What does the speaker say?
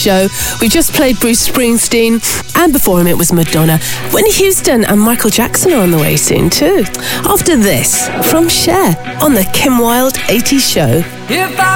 show. We just played Bruce Springsteen, and before him it was Madonna. Whitney Houston and Michael Jackson are on the way soon too. After this, from Cher on the Kim Wilde 80s show.